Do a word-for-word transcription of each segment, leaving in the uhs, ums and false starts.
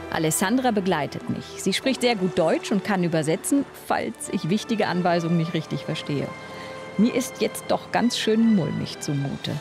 Alessandra begleitet mich. Sie spricht sehr gut Deutsch und kann übersetzen, falls ich wichtige Anweisungen nicht richtig verstehe. Mir ist jetzt doch ganz schön mulmig zumute.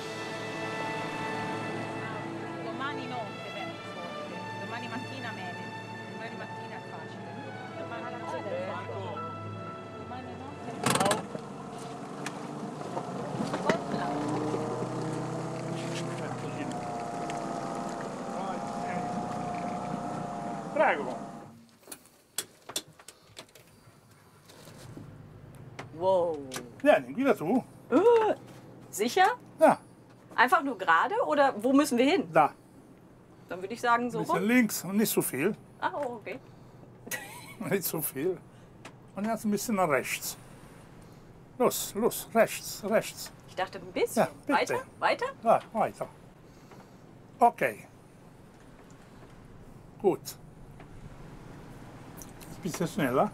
Wow. Ja, nimm wieder zu. Uh, sicher? Ja, Einfach nur gerade oder wo müssen wir hin? da. Dann würde ich sagen Ein so bisschen rum. links und nicht so viel. Ah, oh, okay. Nicht so viel. Und jetzt ein bisschen nach rechts. Los, los, rechts, rechts. Ich dachte ein bisschen. Ja, bitte. Weiter? Weiter? Ja, weiter. Okay. Gut. Ein bisschen schneller.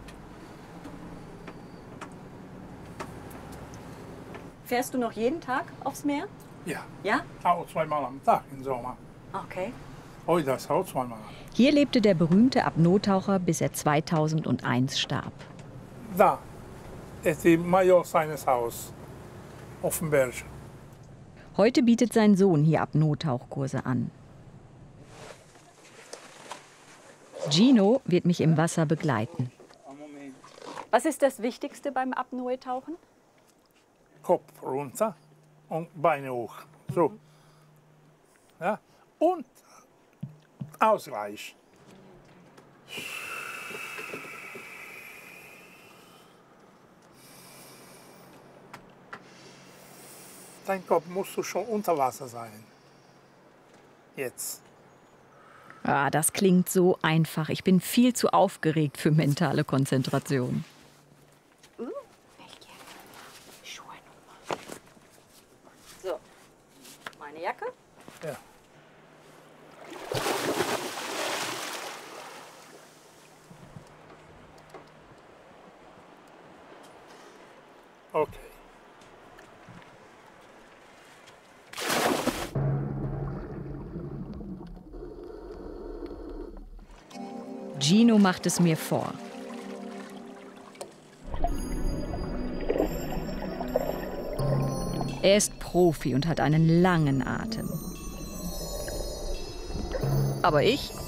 Fährst du noch jeden Tag aufs Meer? Ja, Ja? auch zweimal am Tag im Sommer. Okay. Heute ist auch zweimal. Hier lebte der berühmte Apnoe-Taucher, bis er zweitausendeins starb. Da ist die Major seines Haus. Offenberg. Heute bietet sein Sohn hier Apnoe-Tauchkurse an. Gino wird mich im Wasser begleiten. Was ist das Wichtigste beim Apnoe-Tauchen? Kopf runter und Beine hoch. So. Ja. Und Ausgleich. Dein Kopf musst du schon unter Wasser sein. Jetzt. Ah, das klingt so einfach. Ich bin viel zu aufgeregt für mentale Konzentration. Uh, Schuhe nochmal. So, meine Jacke. Ja. Okay. Gino macht es mir vor. Er ist Profi und hat einen langen Atem. Aber ich